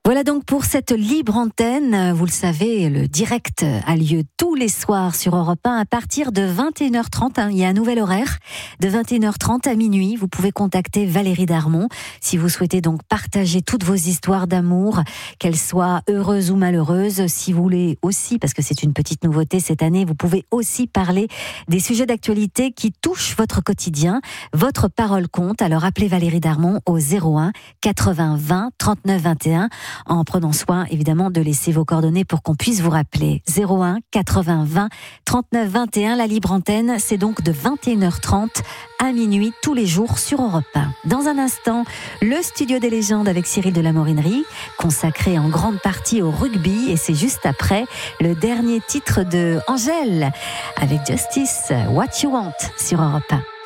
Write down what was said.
Voilà donc pour cette libre antenne. Vous le savez, le direct a lieu tous les soirs sur Europe 1 à partir de 21h30. Il y a un nouvel horaire de 21h30 à minuit. Vous pouvez contacter Valérie Darmon si vous souhaitez donc partager toutes vos histoires d'amour, qu'elles soient heureuses ou malheureuses. Si vous voulez aussi, parce que c'est une petite nouveauté cette année, vous pouvez aussi parler des sujets d'actualité qui touchent votre quotidien. Votre parole compte. Alors appelez Valérie Darmon au 01 80 20 39 21. En prenant soin, évidemment, de laisser vos coordonnées pour qu'on puisse vous rappeler. 01 80 20 39 21. La libre antenne, c'est donc de 21h30 à minuit tous les jours sur Europe 1. Dans un instant, le studio des légendes avec Cyril de la Morinerie, consacré en grande partie au rugby. Et c'est juste après le dernier titre de Angèle avec Justice, What You Want sur Europe 1.